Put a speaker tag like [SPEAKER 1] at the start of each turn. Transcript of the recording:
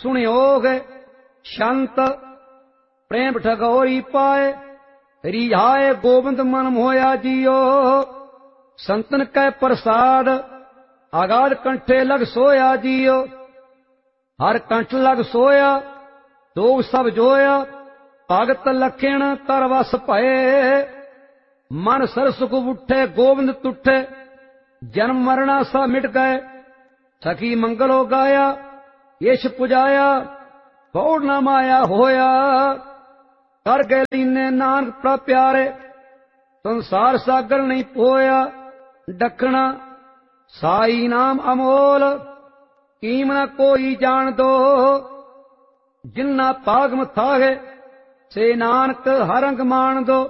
[SPEAKER 1] सुनियोग शंत प्रेम ठगोरी पाए रिहाए गोविंद मन मोया जियो। संतन कै प्रसाद आगाध कंठे लग सोया जियो। हर कंठ लग सोया दोग सब जोया भगत लखण तरवस भये। मन सर सुख उठे गोविंद तुठे जन्म मरना सा मिट गए। सखी मंगलो गाया यश पुजाया कौड़ न माया होया। कर गए लीने नानक प्र प्यारे संसार सागर नहीं पोया। डकना साई नाम अमोल कीम न कोई जान दो। जिन्ना पागम थाहे से नानक हरंग मान दो।